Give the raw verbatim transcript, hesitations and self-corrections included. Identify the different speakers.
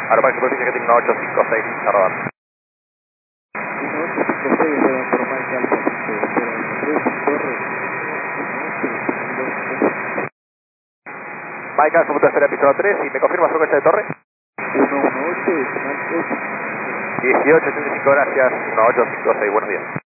Speaker 1: Aeropark Superficie que tiene uno ocho cinco seis a rodar.
Speaker 2: uno ocho cinco seis, elevan por marca Alfa Pinto, cero uno tres, torre, uno ocho, dos tres.
Speaker 1: Mike Alfa, punto de episodio tres, y me confirma frecuencia de torre.
Speaker 2: uno uno ocho, decimal ocho.
Speaker 1: dieciocho ochenta y cinco, gracias, uno ocho cinco seis, buenos días.